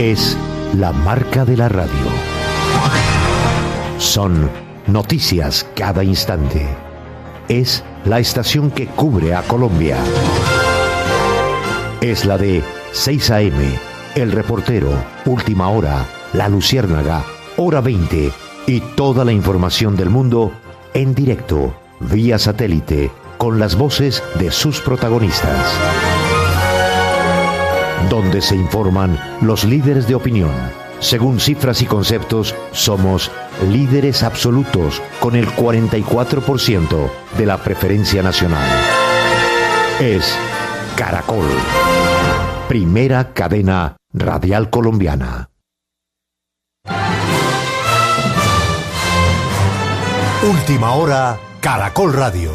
Es la marca de la radio. Son noticias cada instante. Es la estación que cubre a Colombia. Es la de 6 a.m., El Reportero, Última Hora, La Luciérnaga, Hora 20 y toda la información del mundo en directo, vía satélite, con las voces de sus protagonistas. Donde se informan los líderes de opinión. Según cifras y conceptos, somos líderes absolutos con el 44% de la preferencia nacional. Es Caracol, primera cadena radial colombiana. Última Hora, Caracol Radio.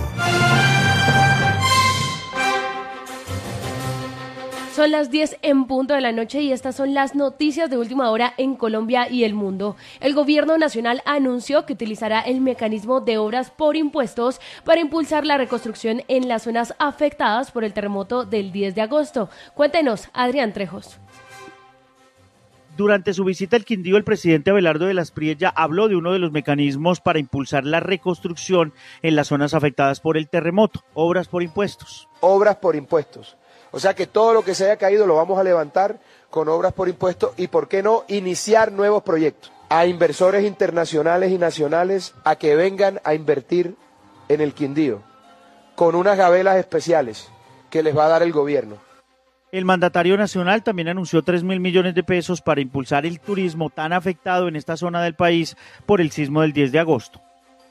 Son las 10 en punto de la noche y estas son las noticias de última hora en Colombia y el mundo. El gobierno nacional anunció que utilizará el mecanismo de obras por impuestos para impulsar la reconstrucción en las zonas afectadas por el terremoto del 10 de agosto. Cuéntenos, Adrián Trejos. Durante su visita al Quindío, el presidente Abelardo de las Priella habló de uno de los mecanismos para impulsar la reconstrucción en las zonas afectadas por el terremoto, obras por impuestos. Obras por impuestos. O sea que todo lo que se haya caído lo vamos a levantar con obras por impuestos y, ¿por qué no?, iniciar nuevos proyectos. A inversores internacionales y nacionales a que vengan a invertir en el Quindío, con unas gabelas especiales que les va a dar el gobierno. El mandatario nacional también anunció 3.000 millones de pesos para impulsar el turismo tan afectado en esta zona del país por el sismo del 10 de agosto.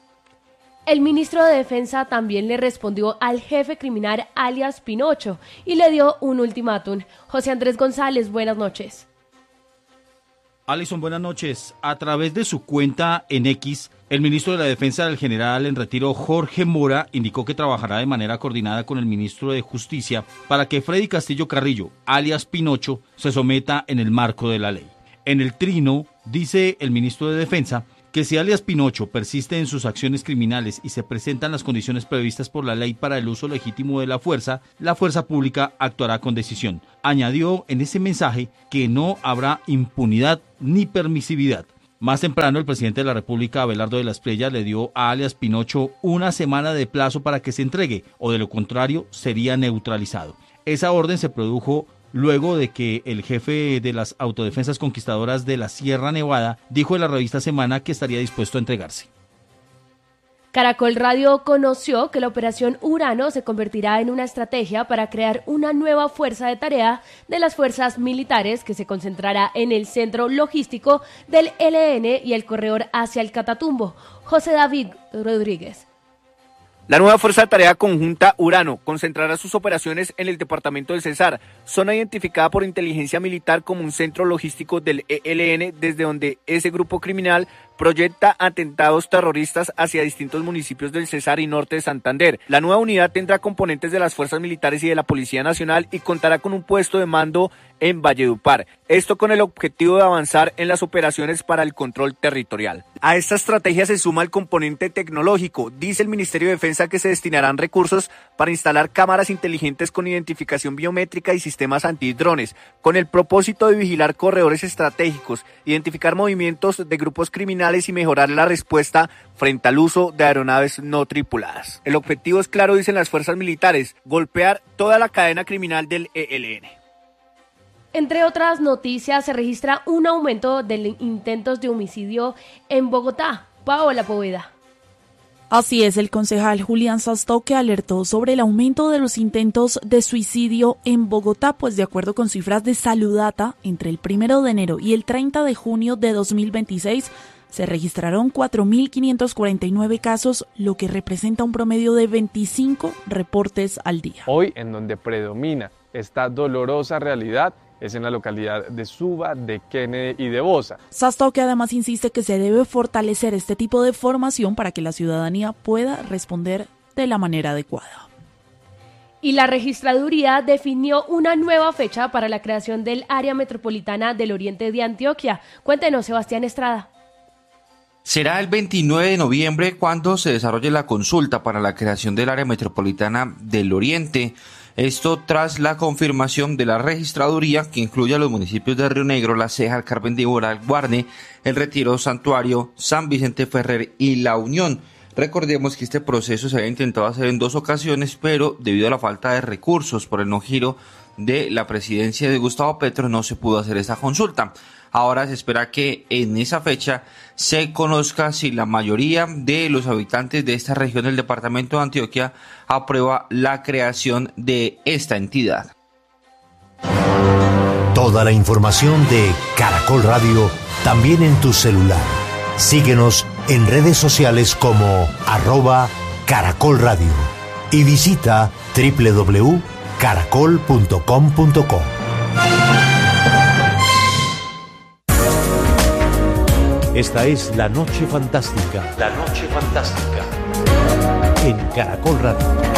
El ministro de Defensa también le respondió al jefe criminal alias Pinocho y le dio un ultimátum. José Andrés González, buenas noches. Alison, buenas noches. A través de su cuenta en X, el ministro de la Defensa del general en retiro Jorge Mora indicó que trabajará de manera coordinada con el ministro de Justicia para que Freddy Castillo Carrillo, alias Pinocho, se someta en el marco de la ley. En el trino, dice el ministro de Defensa, que si alias Pinocho persiste en sus acciones criminales y se presentan las condiciones previstas por la ley para el uso legítimo de la fuerza pública actuará con decisión. Añadió en ese mensaje que no habrá impunidad ni permisividad. Más temprano, el presidente de la República, Abelardo de las Priella, le dio a alias Pinocho una semana de plazo para que se entregue, o de lo contrario, sería neutralizado. Esa orden se produjo luego de que el jefe de las autodefensas conquistadoras de la Sierra Nevada dijo en la revista Semana que estaría dispuesto a entregarse. Caracol Radio conoció que la operación Urano se convertirá en una estrategia para crear una nueva fuerza de tarea de las fuerzas militares que se concentrará en el centro logístico del ELN y el corredor hacia el Catatumbo. José David Rodríguez. La nueva Fuerza de Tarea Conjunta Urano concentrará sus operaciones en el departamento del Cesar, zona identificada por inteligencia militar como un centro logístico del ELN, desde donde ese grupo criminal proyecta atentados terroristas hacia distintos municipios del Cesar y norte de Santander. La nueva unidad tendrá componentes de las fuerzas militares y de la Policía Nacional y contará con un puesto de mando en Valledupar. Esto con el objetivo de avanzar en las operaciones para el control territorial. A esta estrategia se suma el componente tecnológico. Dice el Ministerio de Defensa que se destinarán recursos para instalar cámaras inteligentes con identificación biométrica y sistemas antidrones, con el propósito de vigilar corredores estratégicos, identificar movimientos de grupos criminales y mejorar la respuesta frente al uso de aeronaves no tripuladas. El objetivo es claro, dicen las fuerzas militares, golpear toda la cadena criminal del ELN. Entre otras noticias, se registra un aumento de intentos de homicidio en Bogotá. Paola Poveda. Así es, el concejal Julián Sastoque alertó sobre el aumento de los intentos de suicidio en Bogotá, pues de acuerdo con cifras de Saludata, entre el 1 de enero y el 30 de junio de 2026, se registraron 4.549 casos, lo que representa un promedio de 25 reportes al día. Hoy, en donde predomina esta dolorosa realidad, es en la localidad de Suba, de Kennedy y de Bosa. Sastoque además insiste que se debe fortalecer este tipo de formación para que la ciudadanía pueda responder de la manera adecuada. Y la registraduría definió una nueva fecha para la creación del área metropolitana del Oriente de Antioquia. Cuéntenos, Sebastián Estrada. Será el 29 de noviembre cuando se desarrolle la consulta para la creación del área metropolitana del Oriente. Esto tras la confirmación de la registraduría que incluye a los municipios de Río Negro, La Ceja, El Carmen de Iboral, Guarne, El Retiro, Santuario, San Vicente Ferrer y La Unión. Recordemos que este proceso se había intentado hacer en 2 ocasiones, pero debido a la falta de recursos por el no giro de la presidencia de Gustavo Petro no se pudo hacer esa consulta. Ahora se espera que en esa fecha se conozca si la mayoría de los habitantes de esta región del departamento de Antioquia aprueba la creación de esta entidad. Toda la información de Caracol Radio también en tu celular. Síguenos en redes sociales como @Caracol Radio y visita www.caracol.com.co. Esta es La Noche Fantástica. La Noche Fantástica. En Caracol Radio.